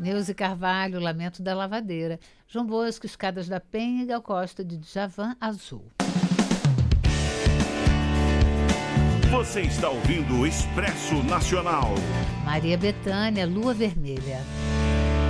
Neuza Carvalho, Lamento da Lavadeira. João Bosco, Escadas da Penha e Gal Costa, de Djavan, Azul. Você está ouvindo o Expresso Nacional. Maria Bethânia, Lua Vermelha.